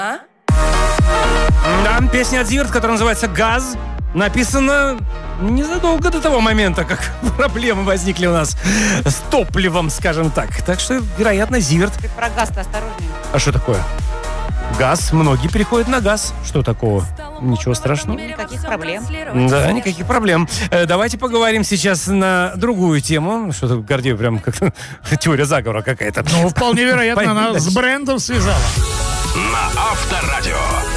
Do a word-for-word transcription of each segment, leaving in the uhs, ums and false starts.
Да, песня от Зиверт, которая называется «Газ», написана незадолго до того момента, как проблемы возникли у нас с топливом, скажем так. Так что, вероятно, Зиверт. Ты про газ-то осторожнее. А что такое? Газ. Многие переходят на газ. Что такого? Ничего страшного. Никаких проблем. Да, никаких проблем. Давайте поговорим сейчас на другую тему. Что-то Гордеев прям как-то теория заговора какая-то. Ну, вполне вероятно, она с брендом связала. На Авторадио.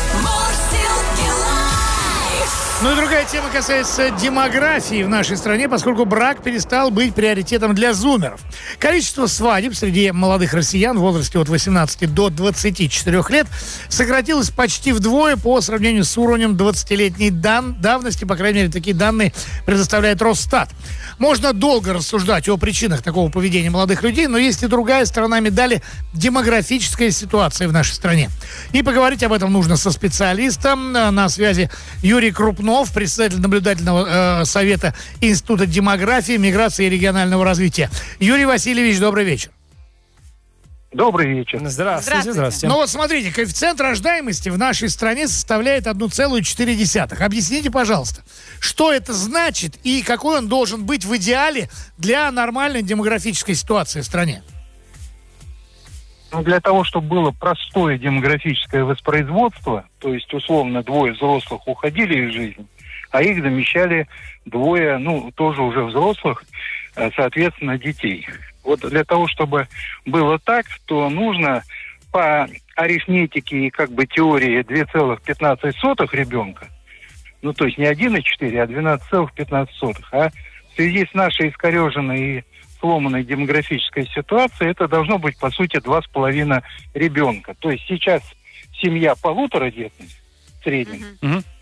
Ну и другая тема касается демографии в нашей стране, поскольку брак перестал быть приоритетом для зумеров. Количество свадеб среди молодых россиян в возрасте от восемнадцати до двадцати четырёх лет сократилось почти вдвое по сравнению с уровнем двадцатилетней дан- давности. По крайней мере, такие данные предоставляет Росстат. Можно долго рассуждать о причинах такого поведения молодых людей, но есть и другая сторона медали – демографическая ситуация в нашей стране. И поговорить об этом нужно со специалистом. На связи Юрий Крупнов, председатель наблюдательного э, совета Института демографии, миграции и регионального развития. Юрий Васильевич, добрый вечер. Добрый вечер. Здравствуйте, Здравствуйте. здравствуйте. Ну вот смотрите, коэффициент рождаемости в нашей стране составляет одна целая четыре десятых. Объясните, пожалуйста, что это значит и какой он должен быть в идеале для нормальной демографической ситуации в стране? Ну, для того, чтобы было простое демографическое воспроизводство, то есть, условно, двое взрослых уходили из жизни, а их замещали двое, ну, тоже уже взрослых, соответственно, детей. Вот для того, чтобы было так, то нужно по арифметике и как бы теории две целых пятнадцать сотых ребенка, ну то есть не один и четыре, а двенадцать целых пятнадцать сотых. А в связи с нашей искореженной и сломанной демографической ситуацией это должно быть по сути два с половиной ребенка. То есть сейчас семья полуторадетная в среднем, Угу.